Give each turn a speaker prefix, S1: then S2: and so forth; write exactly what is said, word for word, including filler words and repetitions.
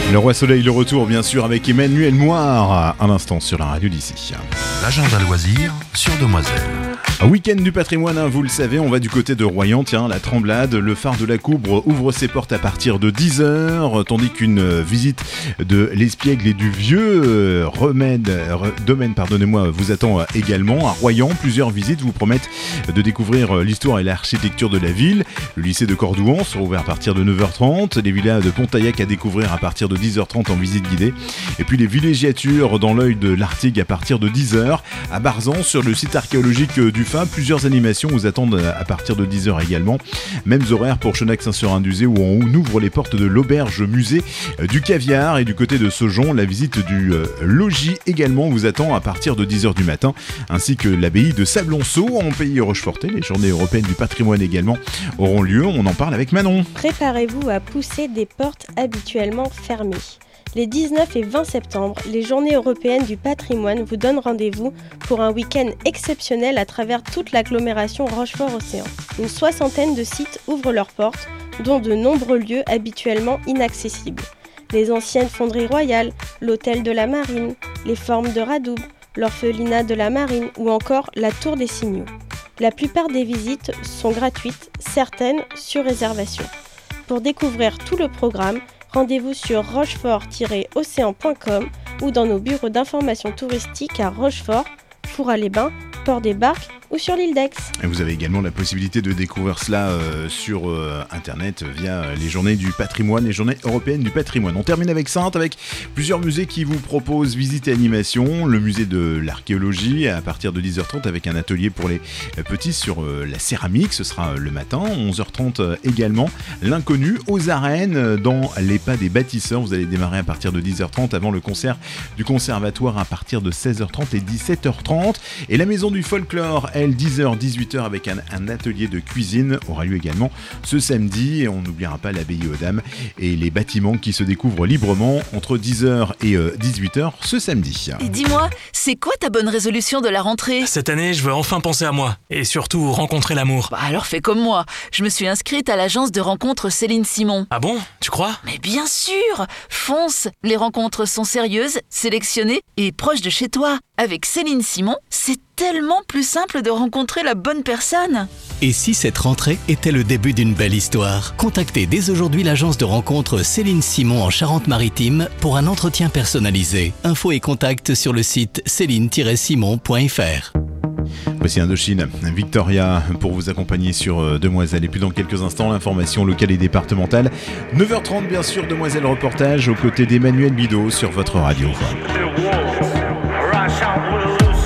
S1: Le Roi Soleil, le retour bien sûr avec Emmanuel Moire, à l'instant sur la radio d'ici.
S2: L'agenda loisirs sur Demoiselle.
S1: Un week-end du patrimoine, hein, vous le savez, on va du côté de Royan, tiens, la Tremblade, le phare de la Coubre ouvre ses portes à partir de dix heures, tandis qu'une visite de l'Espiègle et du vieux euh, remède, re, domaine pardonnez-moi, vous attend également. À Royan, plusieurs visites vous promettent de découvrir l'histoire et l'architecture de la ville. Le lycée de Cordouan sera ouvert à partir de neuf heures trente, les villas de Pontaillac à découvrir à partir de dix heures trente en visite guidée, et puis les villégiatures dans l'œil de l'Artigue à partir de dix heures. À Barzan, sur le site archéologique du F A, plusieurs animations vous attendent à partir de dix heures également. Mêmes horaires pour Chenac-Saint-Seurin-d'Uzé où on ouvre les portes de l'auberge musée du caviar, et du côté de Saujon, la visite du logis également vous attend à partir de dix heures du matin, ainsi que l'abbaye de Sablonceau en pays Rochefortais. Les journées européennes du patrimoine également auront lieu, on en parle avec Manon.
S3: Préparez-vous à pousser des portes habituellement fermées. Les dix-neuf et vingt septembre, les Journées européennes du patrimoine vous donnent rendez-vous pour un week-end exceptionnel à travers toute l'agglomération Rochefort-Océan. Une soixantaine de sites ouvrent leurs portes, dont de nombreux lieux habituellement inaccessibles. Les anciennes fonderies royales, l'hôtel de la Marine, les formes de Radoub, l'orphelinat de la Marine ou encore la tour des Signaux. La plupart des visites sont gratuites, certaines sur réservation. Pour découvrir tout le programme, rendez-vous sur rochefort tiret océan point com ou dans nos bureaux d'information touristique à Rochefort, Fourras-les-Bains, Port-des-Barques ou sur l'île d'Aix.
S1: Et vous avez également la possibilité de découvrir cela euh, sur euh, internet via les journées du patrimoine, les journées européennes du patrimoine. On termine avec Saintes, avec plusieurs musées qui vous proposent visite et animation. Le musée de l'archéologie à partir de dix heures trente avec un atelier pour les petits sur euh, la céramique, ce sera le matin. onze heures trente également. L'inconnu aux arènes dans les pas des bâtisseurs. Vous allez démarrer à partir de dix heures trente avant le concert du conservatoire à partir de seize heures trente et dix-sept heures trente. Et la maison du folklore, elle, dix heures dix-huit heures avec un, un atelier de cuisine aura lieu également ce samedi. Et on n'oubliera pas l'abbaye aux dames et les bâtiments qui se découvrent librement entre dix heures et euh, dix-huit heures ce samedi.
S4: Et dis-moi, c'est quoi ta bonne résolution de la rentrée ?
S5: Cette année, je veux enfin penser à moi et surtout rencontrer l'amour.
S4: Bah alors fais comme moi, je me suis inscrite à l'agence de rencontres Céline Simon.
S5: Ah bon ? Tu crois ?
S4: Mais bien sûr ! Fonce ! Les rencontres sont sérieuses, sélectionnées et proches de chez toi. Avec Céline Simon, c'est tellement plus simple de rencontrer la bonne personne.
S6: Et si cette rentrée était le début d'une belle histoire ? Contactez dès aujourd'hui l'agence de rencontres Céline Simon en Charente-Maritime pour un entretien personnalisé. Infos et contacts sur le site céline tiret simon point f r.
S1: Voici Indochine, Victoria pour vous accompagner sur Demoiselle. Et puis dans quelques instants, l'information locale et départementale. neuf heures trente bien sûr, Demoiselle reportage aux côtés d'Emmanuel Bidot sur votre radio.